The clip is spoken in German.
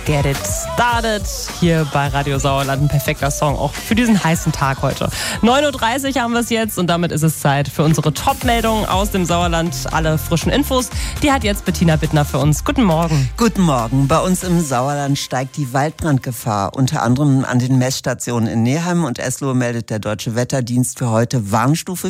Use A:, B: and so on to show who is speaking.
A: Get It Started hier bei Radio Sauerland. Ein perfekter Song auch für diesen heißen Tag heute. 9.30 Uhr haben wir es jetzt und damit ist es Zeit für unsere Top-Meldungen aus dem Sauerland. Alle frischen Infos, die hat jetzt Bettina Bittner für uns. Guten Morgen.
B: Guten Morgen. Bei uns im Sauerland steigt die Waldbrandgefahr. Unter anderem an den Messstationen in Neheim und Eslohe meldet der Deutsche Wetterdienst für heute Warnstufe